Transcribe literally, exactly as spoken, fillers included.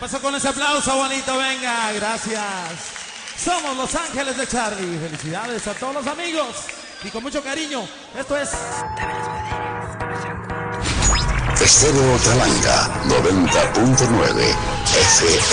pasó con ese aplauso bonito? Venga, gracias. Somos Los Ángeles de Charlie. Felicidades a todos los amigos. Y con mucho cariño, esto es... Estéreo Talanga noventa punto nueve F